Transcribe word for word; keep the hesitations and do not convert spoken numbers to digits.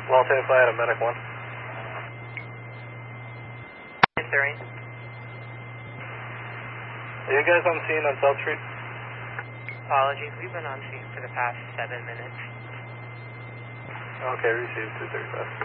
Well, if I had a medic one. Three. Are you guys on scene on South Street? Apologies, we've been on scene for the past seven minutes. Okay, received two thirty-five.